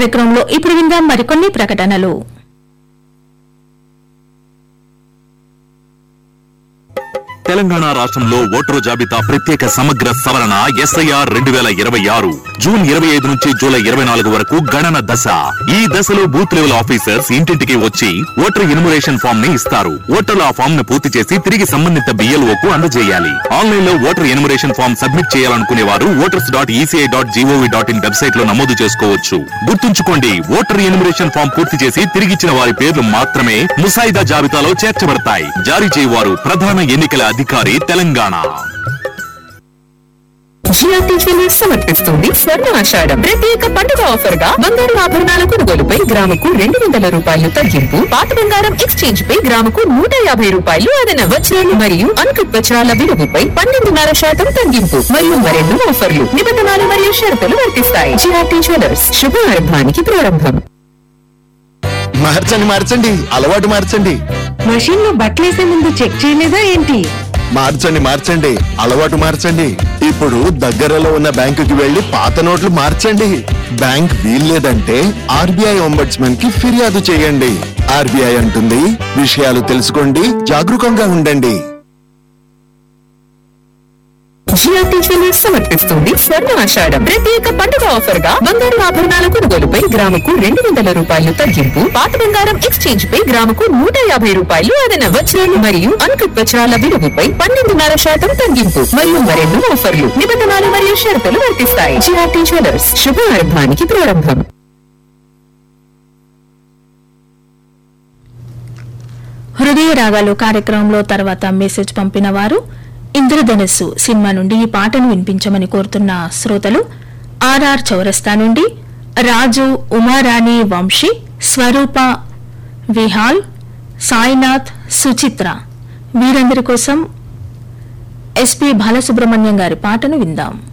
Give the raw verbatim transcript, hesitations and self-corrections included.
కార్యక్రమంలో ఇప్పుడు విందాం మరికొన్ని ప్రకటనలు. తెలంగాణ రాష్ట్రంలో ఓటరు జాబితా ప్రత్యేక సమగ్ర సవరణ ఎస్ఐఆర్ రెండు వేల ఇరవై ఆరు జూన్ ఇరవై ఐదు నుంచి జూలై ఇరవై నాలుగు వరకు గణన దశ. ఈ దశలో బూత్ లెవెల్ ఆఫీసర్స్ ఇంటింటికి వచ్చి ఓటర్ ఎన్యుమరేషన్ ఫామ్ ని ఇస్తారు. ఓటర్లు ఆ ఫామ్ ను పూర్తి చేసి తిరిగి సంబంధిత బిఎల్ఓ కు అందజేయాలి. ఆన్లైన్ లో ఓటర్ ఎన్యుమరేషన్ ఫామ్ సబ్మిట్ చేయాలనుకునే వారు voters dot ECI dot GOV dot in website లో నమోదు చేసుకోవచ్చు. గుర్తుంచుకోండి, ఓటర్ ఎన్యుమరేషన్ ఫామ్ పూర్తి చేసి తిరిగిచ్చిన వారి పేర్లు మాత్రమే ముసాయిదా జాబితాలో చేర్చబడతాయి. జారీ చేయవారు ప్రధాన ఎన్నికల అధికారి తెలంగాణ. జిఆర్టీ జ్యువెలర్స్ సమర్పిస్తుంది స్వర్ణ ఆషాఢం ప్రత్యేక పండుగ ఆఫర్ గా బంగారు ఆభరణాల కొనుగోలుపై గ్రాముకు రెండు వందల రూపాయలు తగ్గింపు, పాత బంగారం ఎక్స్చేంజ్ పై గ్రాముకు నూట యాభై రూపాయలు అదన, వజ్రాలు మరియు అన్కట్ వజ్రాల విలువపై పన్నెండున్నర శాతం తగ్గింపు మరియు మరెన్నో ఆఫర్లు, నిబంధనలు మరియు షరతులు వర్తిస్తాయి. జిఆర్టీ జ్యువెలర్స్ శుభారంభానికి ప్రారంభం. మార్చండి మార్చండి అలవాటు మార్చండి. మెషిన్ లో బట్టలేసే ముందు చెక్ చేయలేదా ఏంటి? మార్చండి మార్చండి అలవాటు మార్చండి. ఇప్పుడు దగ్గరలో ఉన్న బ్యాంకుకి వెళ్లి పాత నోట్లు మార్చండి. బ్యాంక్ వీల్లేదంటే ఆర్బీఐ ఒంబడ్స్మన్ కి ఫిర్యాదు చేయండి. ఆర్బీఐ అంటుంది, విషయాలు తెలుసుకోండి, జాగరూకంగా ఉండండి. జిఆర్టీ జ్యువెలర్స్ సమర్పిస్తుంది స్వర్ణ ఆషాఢం ప్రత్యేక పండుగ ఆఫర్ గా బంగారు ఆభరణాల కొనుగోలుపై గ్రాముకు రెండు వందల రూపాయలు తగ్గింపు, పాత బంగారం ఎక్స్చేంజ్ పై గ్రాముకు నూట యాభై రూపాయలు అదన, వజ్రాలు మరియు అన్కట్ వజ్రాల విలువపై పన్నెండున్నర శాతం తగ్గింపు మరియు మరెన్నో ఆఫర్లు, నిబంధనలు మరియు షరతులు వర్తిస్తాయి. జిఆర్టీ జ్యువెలర్స్ శుభారంభానికి ప్రారంభం. హృదయ రాగాలు కార్యక్రమంలో తర్వాత మెసేజ్ పంపిన వారు ఇంద్రధనస్సు సినిమా నుండి ఈ పాటను వినిపించమని కోరుతున్న శ్రోతలు ఆర్ఆర్ చౌరస్తా నుండి రాజు, ఉమారాణి, వంశీ, స్వరూప, విహాల్, సాయినాథ్, సుచిత్ర. వీరందరి కోసం ఎస్పీ బాలసుబ్రహ్మణ్యం గారి పాటను విందాం.